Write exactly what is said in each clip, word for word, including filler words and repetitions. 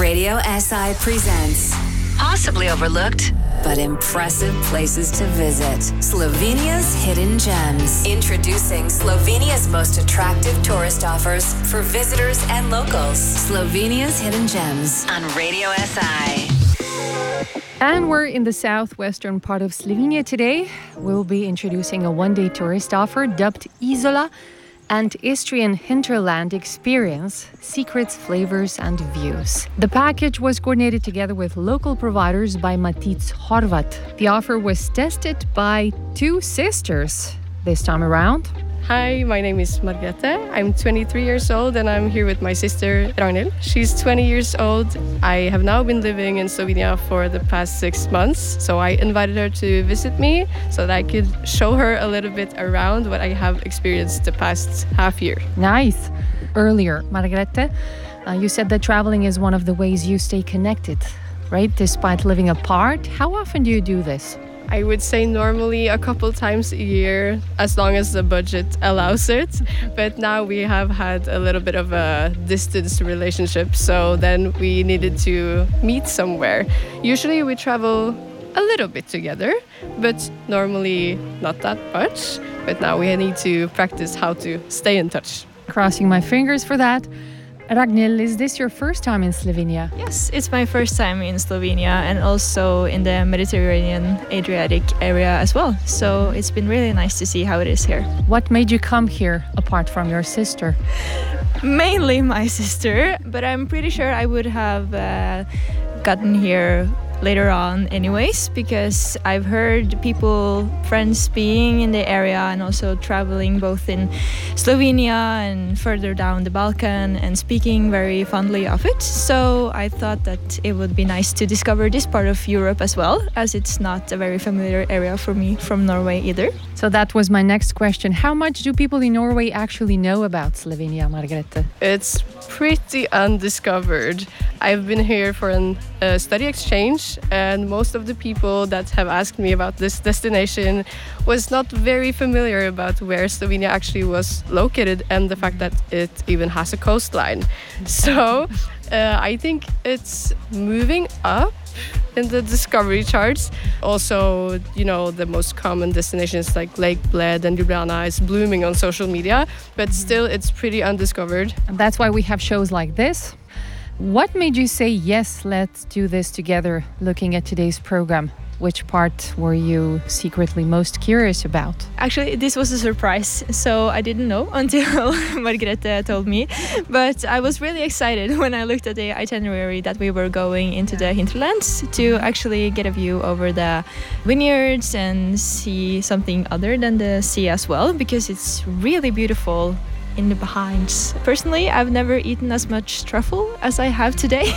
Radio S I presents possibly overlooked, but impressive places to visit. Slovenia's Hidden Gems. Introducing Slovenia's most attractive tourist offers for visitors and locals. Slovenia's Hidden Gems on Radio S I. And we're in the southwestern part of Slovenia today. We'll be introducing a one-day tourist offer dubbed Izola and Istrian Hinterland Experience, Secrets, Flavors and Views. The package was coordinated together with local providers by Matic Horvat. The offer was tested by two sisters this time around. Hi, my name is Margrethe. I'm twenty-three years old and I'm here with my sister Ragnhild. She's twenty years old. I have now been living in Slovenia for the past six months. So I invited her to visit me so that I could show her a little bit around what I have experienced the past half year. Nice. Earlier, Margrethe, uh, you said that traveling is one of the ways you stay connected, right? Despite living apart. How often do you do this? I would say normally a couple times a year, as long as the budget allows it. But now we have had a little bit of a distance relationship, so then we needed to meet somewhere. Usually we travel a little bit together, but normally not that much. But now we need to practice how to stay in touch. Crossing my fingers for that. Ragnhild, is this your first time in Slovenia? Yes, it's my first time in Slovenia and also in the Mediterranean Adriatic area as well. So it's been really nice to see how it is here. What made you come here apart from your sister? Mainly my sister, but I'm pretty sure I would have uh, gotten here later on anyways, because I've heard people, friends being in the area and also traveling both in Slovenia and further down the Balkan and speaking very fondly of it. So I thought that it would be nice to discover this part of Europe as well, as it's not a very familiar area for me from Norway either. So that was my next question. How much do people in Norway actually know about Slovenia, Margrethe? It's pretty undiscovered. I've been here for a uh, study exchange, and most of the people that have asked me about this destination was not very familiar about where Slovenia actually was located and the fact that it even has a coastline. So uh, I think it's moving up in the discovery charts. Also, you know, the most common destinations like Lake Bled and Ljubljana is blooming on social media, but still it's pretty undiscovered. And that's why we have shows like this. What made you say, yes, let's do this together, looking at today's program? Which part were you secretly most curious about? Actually, this was a surprise, so I didn't know until Margrethe told me. But I was really excited when I looked at the itinerary that we were going into the hinterlands to actually get a view over the vineyards and see something other than the sea as well, because it's really beautiful in the behinds. Personally, I've never eaten as much truffle as I have today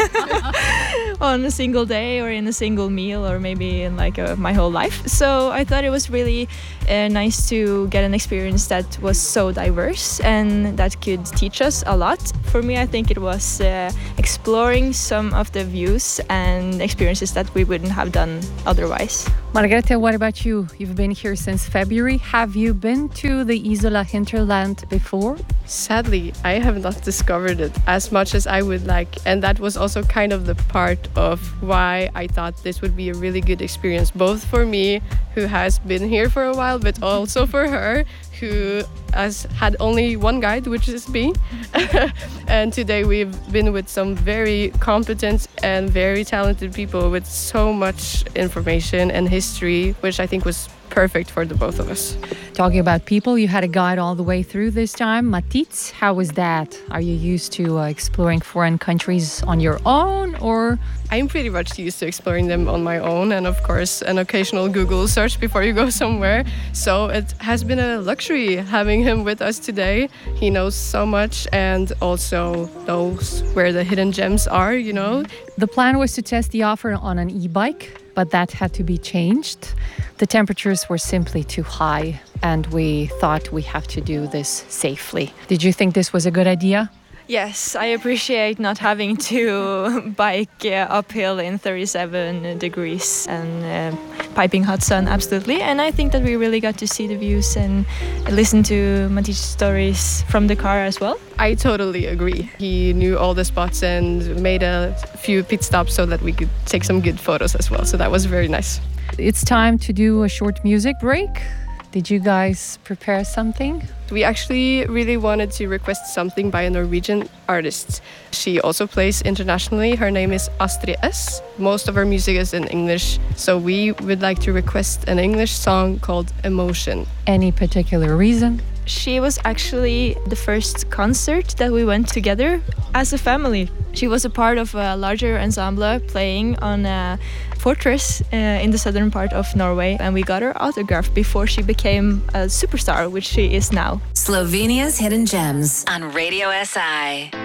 on a single day or in a single meal or maybe in like a, my whole life. So I thought it was really uh, nice to get an experience that was so diverse and that could teach us a lot. For me, I think it was uh, exploring some of the views and experiences that we wouldn't have done otherwise. Margrethe, what about you? You've been here since February. Have you been to the Izola hinterland before? Sadly, I have not discovered it as much as I would like. And that was also kind of the part of why I thought this would be a really good experience, both for me, who has been here for a while, but also for her, who has had only one guide, which is me. And today we've been with some very competent and very talented people with so much information and history, which I think was perfect for the both of us. Talking about people, you had a guide all the way through this time. Matic, how was that? Are you used to uh, exploring foreign countries on your own, or? I'm pretty much used to exploring them on my own, and of course an occasional Google search before you go somewhere. So it has been a luxury having him with us today. He knows so much and also knows where the hidden gems are, you know. The plan was to test the offer on an e-bike, but that had to be changed. The temperatures were simply too high, and we thought we have to do this safely. Did you think this was a good idea? Yes, I appreciate not having to bike uh, uphill in thirty-seven degrees and uh, piping hot sun, absolutely. And I think that we really got to see the views and listen to Matij's stories from the car as well. I totally agree. He knew all the spots and made a few pit stops so that we could take some good photos as well. So that was very nice. It's time to do a short music break. Did you guys prepare something? We actually really wanted to request something by a Norwegian artist. She also plays internationally. Her name is Astrid S. Most of her music is in English, so we would like to request an English song called Emotion. Any particular reason? She was actually the first concert that we went together as a family. She was a part of a larger ensemble playing on a fortress uh, in the southern part of Norway, and we got her autograph before she became a superstar, which she is now. Slovenia's Hidden Gems on Radio S I.